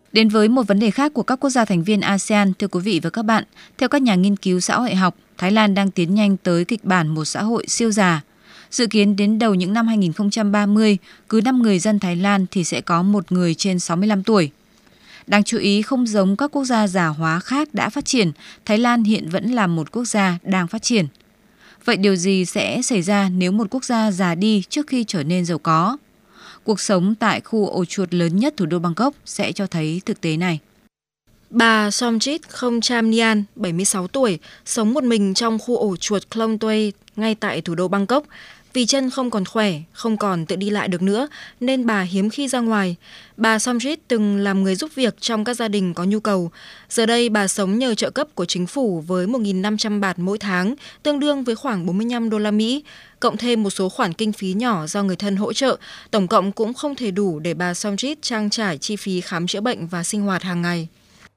Đến với một vấn đề khác của các quốc gia thành viên ASEAN, thưa quý vị và các bạn, theo các nhà nghiên cứu xã hội học, Thái Lan đang tiến nhanh tới kịch bản một xã hội siêu già. Dự kiến đến đầu những năm 2030, cứ 5 người dân Thái Lan thì sẽ có một người trên 65 tuổi. Đáng chú ý, không giống các quốc gia già hóa khác đã phát triển, Thái Lan hiện vẫn là một quốc gia đang phát triển. Vậy điều gì sẽ xảy ra nếu một quốc gia già đi trước khi trở nên giàu có? Cuộc sống tại khu ổ chuột lớn nhất thủ đô Bangkok sẽ cho thấy thực tế này. Bà Somjit Khongchamnian, 76 tuổi, sống một mình trong khu ổ chuột Klong Toei ngay tại thủ đô Bangkok. Vì chân không còn khỏe, không còn tự đi lại được nữa, nên bà hiếm khi ra ngoài. Bà Somjit từng làm người giúp việc trong các gia đình có nhu cầu. Giờ đây bà sống nhờ trợ cấp của chính phủ với 1.500 baht mỗi tháng, tương đương với khoảng 45 đô la Mỹ. Cộng thêm một số khoản kinh phí nhỏ do người thân hỗ trợ, tổng cộng cũng không thể đủ để bà Somjit trang trải chi phí khám chữa bệnh và sinh hoạt hàng ngày.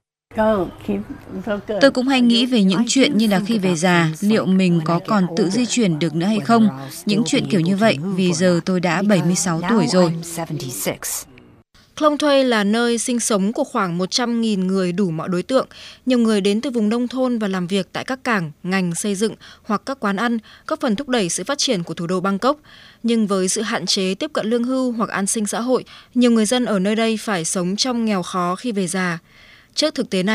Tôi cũng hay nghĩ về những chuyện như là khi về già, liệu mình có còn tự di chuyển được nữa hay không? Những chuyện kiểu như vậy, vì giờ tôi đã 76 tuổi rồi. Klong Toei là nơi sinh sống của khoảng 100.000 người đủ mọi đối tượng. Nhiều người đến từ vùng nông thôn và làm việc tại các cảng, ngành xây dựng hoặc các quán ăn, góp phần thúc đẩy sự phát triển của thủ đô Bangkok. Nhưng với sự hạn chế tiếp cận lương hưu hoặc an sinh xã hội, nhiều người dân ở nơi đây phải sống trong nghèo khó khi về già. Trước thực tế này,